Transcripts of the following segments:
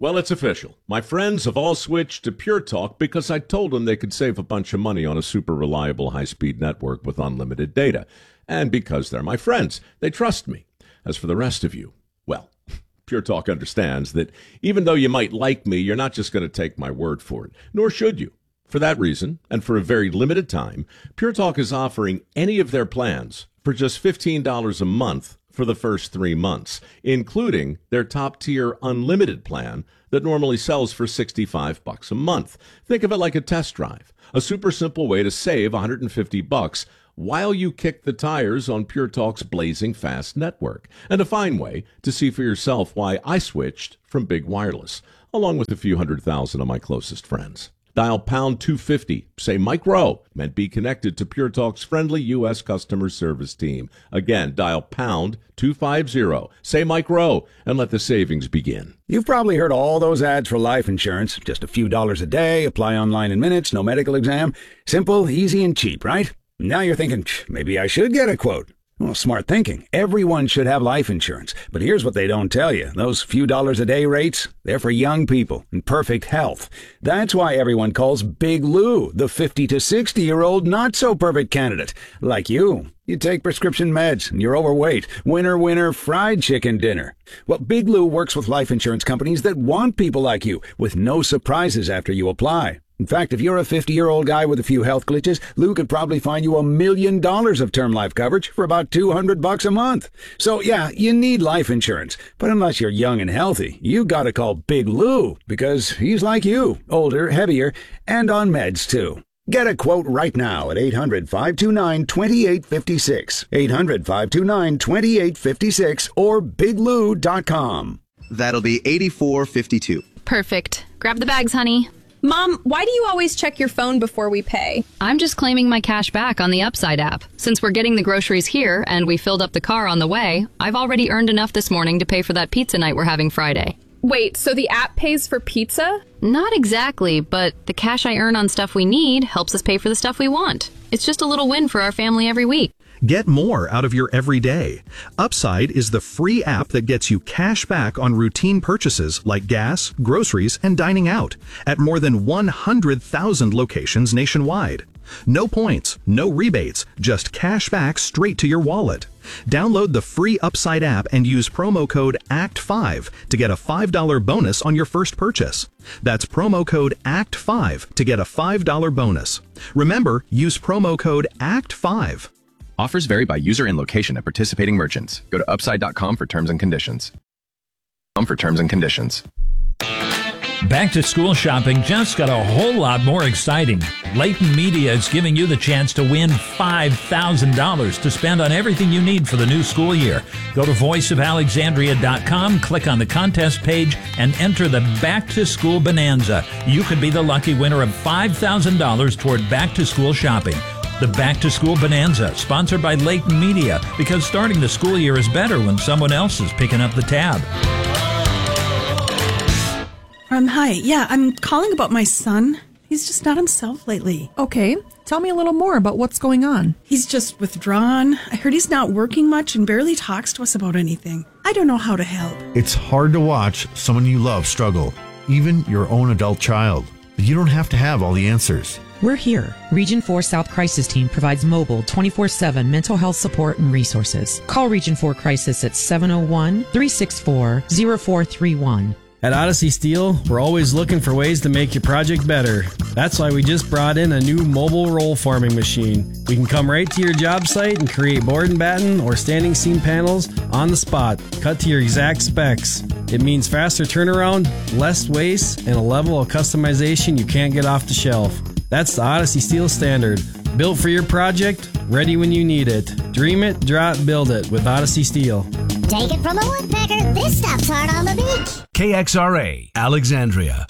Well, it's official. My friends have all switched to Pure Talk because I told them they could save a bunch of money on a super reliable high-speed network with unlimited data. And because they're my friends, they trust me. As for the rest of you, well, Pure Talk understands that even though you might like me, you're not just going to take my word for it, nor should you. For that reason, and for a very limited time, Pure Talk is offering any of their plans for just $15 a month for the first 3 months, including their top-tier unlimited plan that normally sells for $65 a month. Think of it like a test drive, a super simple way to save $150 while you kick the tires on Pure Talk's blazing fast network, and a fine way to see for yourself why I switched from big wireless, along with a few 100,000 of my closest friends. Dial pound 250, say Mike Rowe, and be connected to Pure Talk's friendly U.S. customer service team. Again, dial pound 250, say Mike Rowe, and let the savings begin. You've probably heard all those ads for life insurance. Just a few dollars a day, apply online in minutes, no medical exam. Simple, easy, and cheap, right? Now you're thinking, maybe I should get a quote. Well, smart thinking. Everyone should have life insurance. But here's what they don't tell you. Those few dollars a day rates, they're for young people in perfect health. That's why everyone calls Big Lou the 50 to 60-year-old not-so-perfect candidate. Like you. You take prescription meds, and you're overweight. Winner, winner, fried chicken dinner. Well, Big Lou works with life insurance companies that want people like you, with no surprises after you apply. In fact, if you're a 50-year-old guy with a few health glitches, Lou could probably find you $1 million of term life coverage for about $200 a month. So, yeah, you need life insurance. But unless you're young and healthy, you gotta call Big Lou, because he's like you, older, heavier, and on meds, too. Get a quote right now at 800-529-2856, 800-529-2856, or biglou.com. That'll be $84.52. Perfect. Grab the bags, honey. Mom, why do you always check your phone before we pay? I'm just claiming my cash back on the Upside app. Since we're getting the groceries here and we filled up the car on the way, I've already earned enough this morning to pay for that pizza night we're having Friday. Wait, so the app pays for pizza? Not exactly, but the cash I earn on stuff we need helps us pay for the stuff we want. It's just a little win for our family every week. Get more out of your everyday. Upside is the free app that gets you cash back on routine purchases like gas, groceries, and dining out at more than 100,000 locations nationwide. No points, no rebates, just cash back straight to your wallet. Download the free Upside app and use promo code ACT5 to get a $5 bonus on your first purchase. That's promo code ACT5 to get a $5 bonus. Remember, use promo code ACT5. Offers vary by user and location at participating merchants. Go to upside.com for terms and conditions. Back to school shopping just got a whole lot more exciting. Layton Media is giving you the chance to win $5,000 to spend on everything you need for the new school year. Go to voiceofalexandria.com, click on the contest page, and enter the Back to School Bonanza. You could be the lucky winner of $5,000 toward back to school shopping. The Back to School Bonanza, sponsored by Layton Media, because starting the school year is better when someone else is picking up the tab. Hi. Yeah, I'm calling about my son. He's just not himself lately. Okay. Tell me a little more about what's going on. He's just withdrawn. I heard he's not working much and barely talks to us about anything. I don't know how to help. It's hard to watch someone you love struggle, even your own adult child. But you don't have to have all the answers. We're here. Region 4 South Crisis Team provides mobile 24/7 mental health support and resources. Call Region 4 Crisis at 701-364-0431. At Odyssey Steel, we're always looking for ways to make your project better. That's why we just brought in a new mobile roll forming machine. We can come right to your job site and create board and batten or standing seam panels on the spot, cut to your exact specs. It means faster turnaround, less waste, and a level of customization you can't get off the shelf. That's the Odyssey Steel standard. Built for your project, ready when you need it. Dream it, draw it, build it with Odyssey Steel. Take it from a woodpecker, this stuff's hard on the beach. KXRA, Alexandria.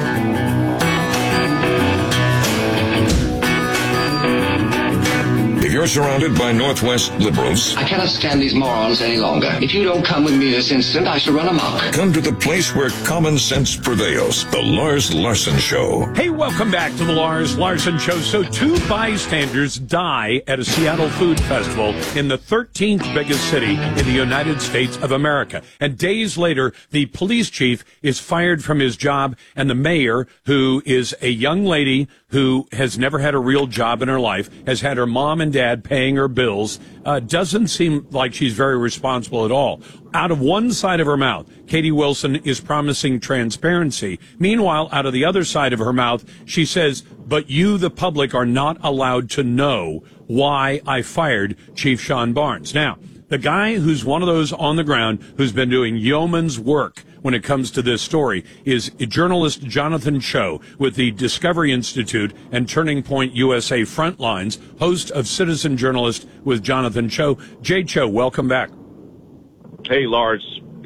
If you're surrounded by Northwest liberals, I cannot stand these morons any longer. If you don't come with me this instant, I shall run amok. come to the place where common sense prevails. The Lars Larson Show. Hey, welcome back to the Lars Larson Show. So 2 bystanders die at a Seattle food festival in the 13th biggest city in the United States of America. And days later, the police chief is fired from his job, and the mayor, who is a young lady who has never had a real job in her life, has had her mom and dad paying her bills, doesn't seem like she's very responsible at all. Out of one side of her mouth, Katie Wilson is promising transparency. Meanwhile, out of the other side of her mouth, she says, but you, the public, are not allowed to know why I fired Chief Sean Barnes. Now, the guy who's one of those on the ground who's been doing yeoman's work when it comes to this story is journalist Jonathan Cho with the Discovery Institute and Turning Point USA Frontlines, host of Citizen Journalist with Jonathan Cho. Jay Cho, welcome back. Hey, Lars.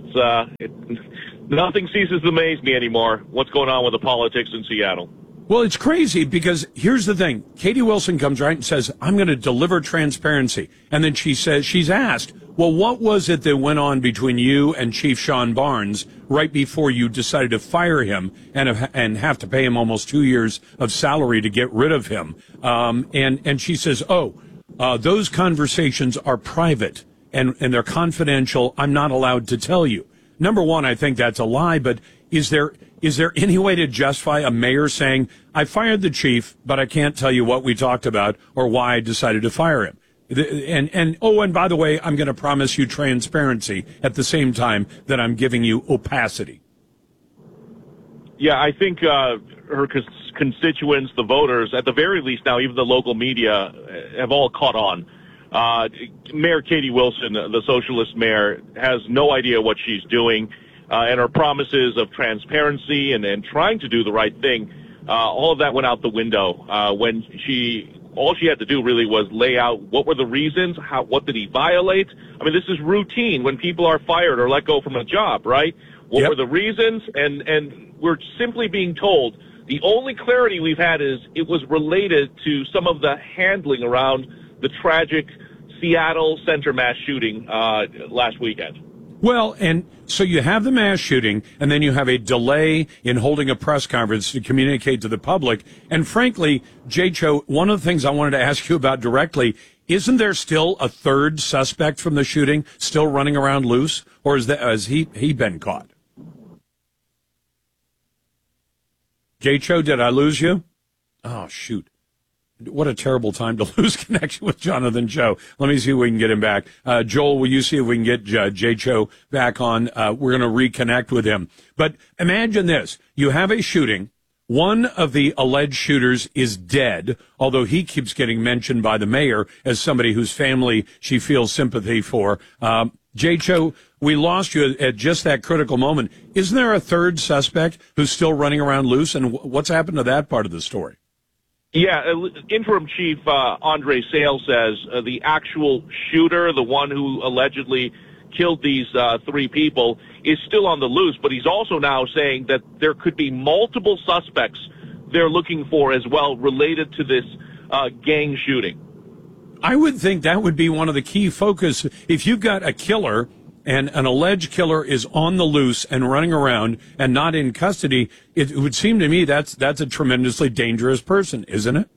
Nothing ceases to amaze me anymore. What's going on with the politics in Seattle? Well, it's crazy because here's the thing. Katie Wilson comes right and says, I'm going to deliver transparency. And then she says, she's asked, well, what was it that went on between you and Chief Sean Barnes right before you decided to fire him and have to pay him almost 2 years of salary to get rid of him? And she says, those conversations are private and they're confidential. I'm not allowed to tell you. Number one, I think that's a lie, but is there any way to justify a mayor saying, I fired the chief, but I can't tell you what we talked about or why I decided to fire him? And by the way, I'm going to promise you transparency at the same time that I'm giving you opacity. Yeah, I think her constituents, the voters, at the very least now, even the local media, have all caught on. Mayor Katie Wilson, the socialist mayor, has no idea what she's doing, and her promises of transparency and trying to do the right thing, all of that went out the window when all she had to do really was lay out what were the reasons, what did he violate. I mean, this is routine when people are fired or let go from a job, right? What were the reasons? And we're simply being told the only clarity we've had is it was related to some of the handling around the tragic Seattle Center mass shooting last weekend. Well, and so you have the mass shooting, and then you have a delay in holding a press conference to communicate to the public. And frankly, Jay Cho, one of the things I wanted to ask you about directly, isn't there still a third suspect from the shooting still running around loose? Or has he been caught? Jay Cho, did I lose you? Oh, shoot. What a terrible time to lose connection with Jonathan Cho. Let me see if we can get him back. Joel, will you see if we can get Jay Cho back on? We're going to reconnect with him. But imagine this. You have a shooting. One of the alleged shooters is dead, although he keeps getting mentioned by the mayor as somebody whose family she feels sympathy for. Jay Cho, we lost you at just that critical moment. Isn't there a third suspect who's still running around loose? And what's happened to that part of the story? Yeah, Interim Chief Andre Sale says the actual shooter, the one who allegedly killed these 3 people, is still on the loose, but he's also now saying that there could be multiple suspects they're looking for as well related to this gang shooting. I would think that would be one of the key focus. If you've got a killer and an alleged killer is on the loose and running around and not in custody, it would seem to me that's a tremendously dangerous person, isn't it?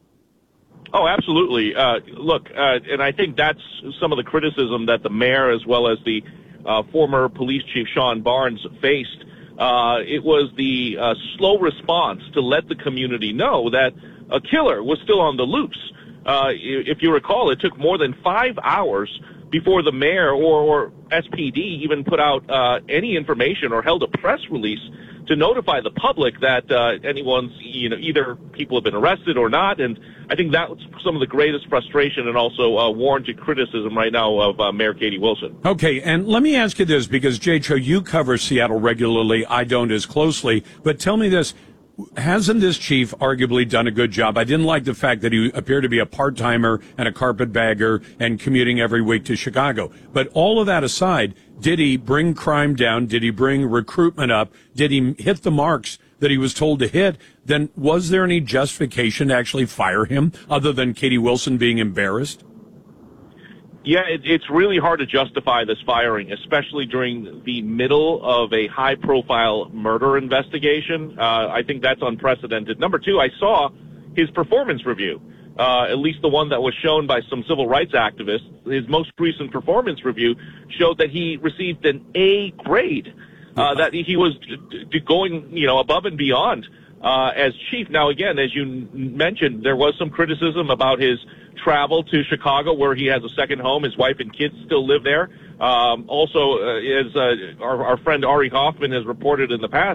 Oh, absolutely. Look, and I think that's some of the criticism that the mayor as well as the former police chief Sean Barnes faced. It was the slow response to let the community know that a killer was still on the loose. If you recall, it took more than 5 hours before the mayor or SPD even put out any information or held a press release to notify the public that anyone's, either people have been arrested or not. And I think that's some of the greatest frustration and also warranted criticism right now of Mayor Katie Wilson. Okay, and let me ask you this, because, Jay Cho, you cover Seattle regularly. I don't as closely. But tell me this. Hasn't this chief arguably done a good job? I didn't like the fact that he appeared to be a part-timer and a carpetbagger and commuting every week to Chicago. But all of that aside, did he bring crime down? Did he bring recruitment up? Did he hit the marks that he was told to hit, then was there any justification to actually fire him other than Katie Wilson being embarrassed? Yeah, it's really hard to justify this firing, especially during the middle of a high-profile murder investigation. I think that's unprecedented. Number two, I saw his performance review, at least the one that was shown by some civil rights activists. His most recent performance review showed that he received an A grade, that he was going, above and beyond as chief. Now, again, as you mentioned, there was some criticism about his travel to Chicago, where he has a second home. His wife and kids still live there. Also, as our friend Ari Hoffman has reported in the past,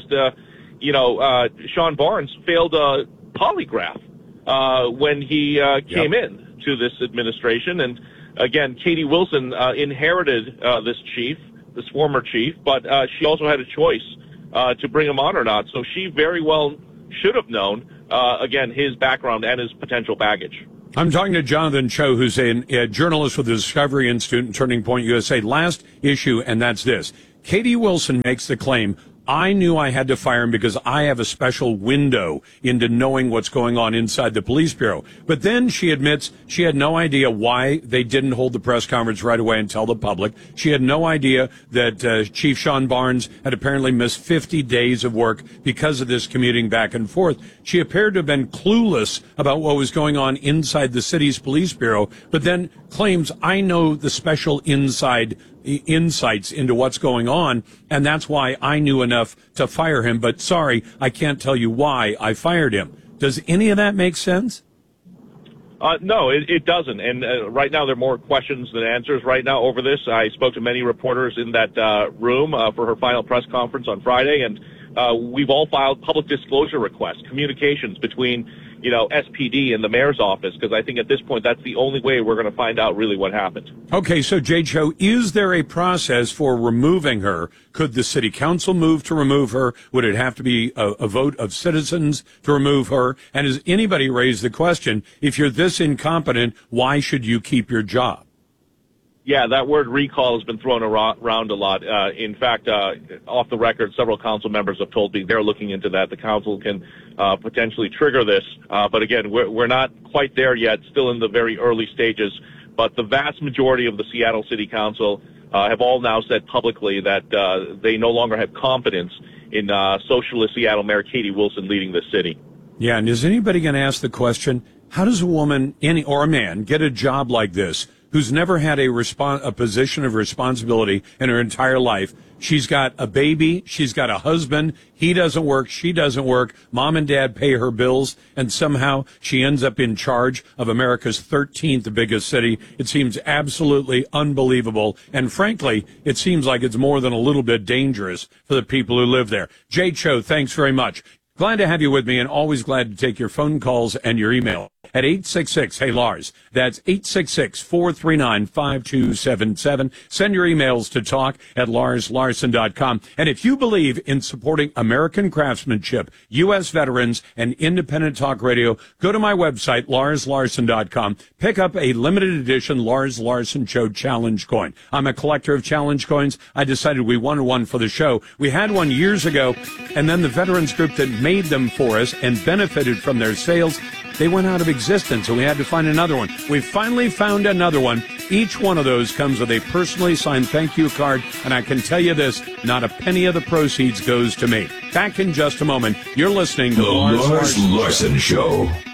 Sean Barnes failed a polygraph when he came in to this administration. And again, Katie Wilson inherited this former chief, but she also had a choice to bring him on or not. So she very well should have known, again, his background and his potential baggage. I'm talking to Jonathan Cho, who's a journalist with the Discovery Institute and Turning Point USA. Last issue, and that's this. Katie Wilson makes the claim, I knew I had to fire him because I have a special window into knowing what's going on inside the police bureau. But then she admits she had no idea why they didn't hold the press conference right away and tell the public. She had no idea that Chief Sean Barnes had apparently missed 50 days of work because of this commuting back and forth. She appeared to have been clueless about what was going on inside the city's police bureau, but then claims, I know the special insights into what's going on, and that's why I knew enough to fire him. But sorry, I can't tell you why I fired him. Does any of that make sense? No, it doesn't. And right now there are more questions than answers right now over this. I spoke to many reporters in that room for her final press conference on Friday, and we've all filed public disclosure requests, communications between SPD and the mayor's office, because I think at this point that's the only way we're going to find out really what happened. Okay, so Jay Cho, is there a process for removing her? Could the city council move to remove her? Would it have to be a vote of citizens to remove her? And has anybody raised the question, if you're this incompetent, why should you keep your job? Yeah, that word recall has been thrown around a lot. In fact, off the record, several council members have told me they're looking into that. The council can potentially trigger this. But again, we're not quite there yet, still in the very early stages. But the vast majority of the Seattle City Council have all now said publicly that they no longer have confidence in socialist Seattle Mayor Katie Wilson leading this city. Yeah, and is anybody going to ask the question, how does a woman or a man get a job like this who's never had a position of responsibility in her entire life? She's got a baby, she's got a husband, he doesn't work, she doesn't work, mom and dad pay her bills, and somehow she ends up in charge of America's 13th biggest city. It seems absolutely unbelievable, and frankly, it seems like it's more than a little bit dangerous for the people who live there. Jay Cho, thanks very much. Glad to have you with me, and always glad to take your phone calls and your email at 866-HEY-LARS. That's 866-439-5277. Send your emails to talk@LarsLarson.com. And if you believe in supporting American craftsmanship, U.S. veterans, and independent talk radio, go to my website, LarsLarson.com. Pick up a limited edition Lars Larson Show challenge coin. I'm a collector of challenge coins. I decided we wanted one for the show. We had one years ago, and then the veterans group that made them for us and benefited from their sales, they went out of existence, and we had to find another one. We finally found another one. Each one of those comes with a personally signed thank you card, and I can tell you this, not a penny of the proceeds goes to me. Back in just a moment. You're listening to The Lars Larson Show.